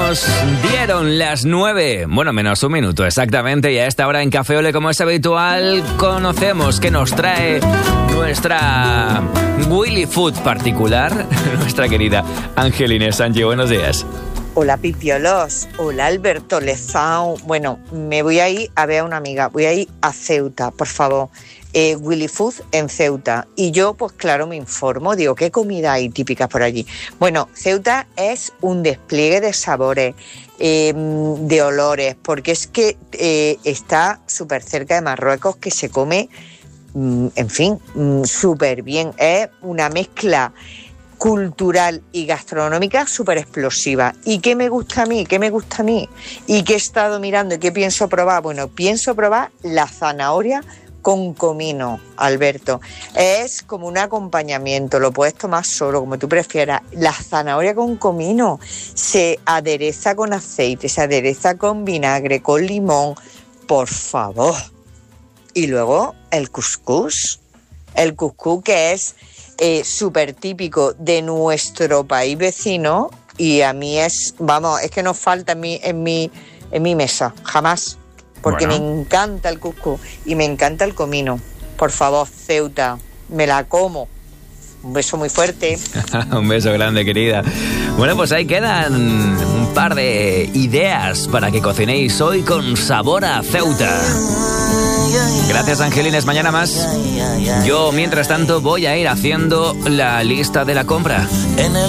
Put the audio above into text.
nos dieron las 9, bueno, menos un minuto exactamente, y a esta hora en Café Ole, como es habitual, conocemos que nos trae nuestra Willy Food particular, nuestra querida Angelina Sánchez. Buenos días. Hola Pipiolos, hola Alberto Lezao. Bueno, me voy a ir a ver a una amiga, voy a ir a Ceuta, por favor. Willy Food en Ceuta. Y yo, pues claro, me informo, digo, ¿qué comida hay típicas por allí? Bueno, Ceuta es un despliegue de sabores, de olores, porque es que está súper cerca de Marruecos, que se come, en fin, súper bien. Es una mezcla cultural y gastronómica súper explosiva. ¿Y qué me gusta a mí? ¿Qué me gusta a mí? ¿Y qué he estado mirando y qué pienso probar? Bueno, pienso probar la zanahoria con comino, Alberto. Es como un acompañamiento, lo puedes tomar solo, como tú prefieras. La zanahoria con comino se adereza con aceite, se adereza con vinagre, con limón, por favor. Y luego el cuscús que es súper típico de nuestro país vecino, y a mí es que no falta en mi mesa, jamás. Porque me encanta el cuscús y me encanta el comino. Por favor, Ceuta, me la como. Un beso muy fuerte. Un beso grande, querida. Bueno, pues ahí quedan un par de ideas para que cocinéis hoy con sabor a Ceuta. Gracias, Angelines. Mañana más. Yo, mientras tanto, voy a ir haciendo la lista de la compra.